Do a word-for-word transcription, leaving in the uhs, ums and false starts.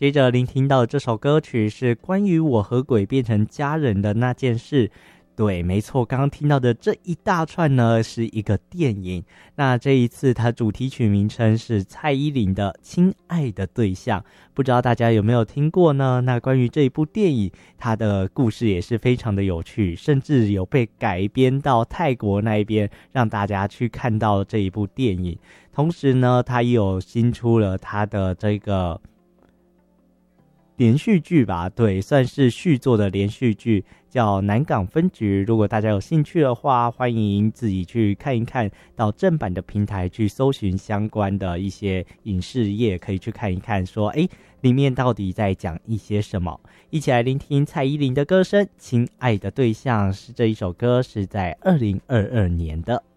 接着聆听到这首歌曲是关于我和鬼变成家人的那件事。对，没错，刚刚听到的这一大串呢是一个电影，那这一次它主题曲名称是蔡依林的《亲爱的对象》，不知道大家有没有听过呢？那关于这一部电影，它的故事也是非常的有趣，甚至有被改编到泰国那一边，让大家去看到这一部电影。同时呢，它也有新出了它的这个连续剧吧，对，算是续作的连续剧，叫南港分局。如果大家有兴趣的话，欢迎自己去看一看，到正版的平台去搜寻相关的一些影视业，可以去看一看说诶里面到底在讲一些什么。一起来聆听蔡依林的歌声，亲爱的对象，是这一首歌是在二零二二年的。